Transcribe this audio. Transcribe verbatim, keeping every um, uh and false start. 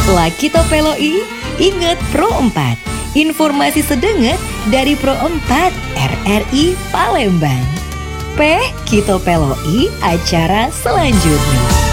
Laki Topeloi, ingat Pro empat. Informasi sedenget dari Pro empat R R I Palembang. P Kito Peloi acara selanjutnya.